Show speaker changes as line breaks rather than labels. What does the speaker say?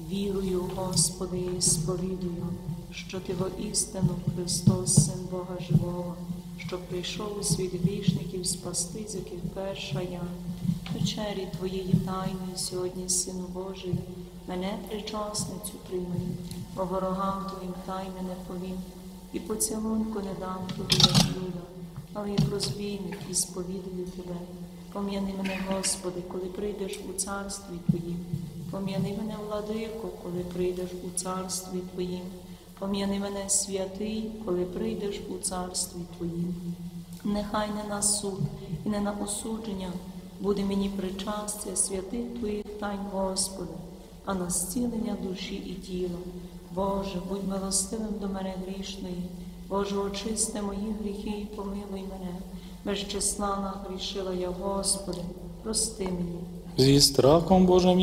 Вірую, Господи, і сповідую, що Ти воістину Христос, Син Бога Живого, що прийшов у світ грішників спасти, з яких перша я. Вечері Твоєї тайної сьогодні, Сину Божий, мене причасницю прийми, бо ворогам Твоїм тайни не повім, і поцілунку не дам Тобі, як Юда, але як розбійник і сповідую Тебе. Пом'яни мене, Господи, коли прийдеш у царстві Твоїм. Пом'яни мене, Владико, коли прийдеш у царстві Твоїм. Пом'яни мене, святий, коли прийдеш у царстві Твоїм. Нехай не на суд і не на осудження буде мені причастя святих Твоїх тайн, Господи, а на зцілення душі і тіла. Боже, будь милостивим до мене грішної. Боже, очисти мої гріхи і помилуй мене. Без числа нагрішила я, Господи, прости мені.
Зі страхом Божим